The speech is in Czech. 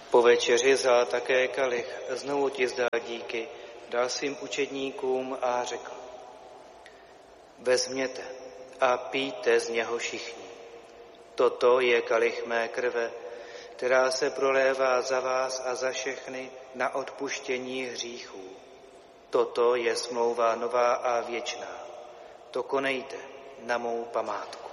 Po večeři vzal také kalich, znovu ti vzdal díky, dal svým učedníkům a řekl: Vezměte a pijte z něho všichni. Toto je kalich mé krve, která se prolévá za vás a za všechny na odpuštění hříchů. Toto je smlouva nová a věčná. To konejte na mou památku.